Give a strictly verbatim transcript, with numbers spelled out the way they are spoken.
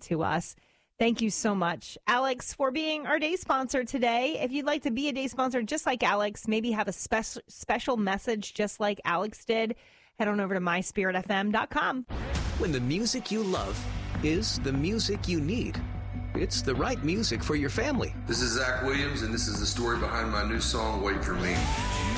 to us. Thank you so much, Alex, for being our day sponsor today. If you'd like to be a day sponsor just like Alex, maybe have a special special message just like Alex did, head on over to my spirit f m dot com. When the music you love is the music you need, it's the right music for your family. This is Zach Williams, and this is the story behind my new song, Wait For Me.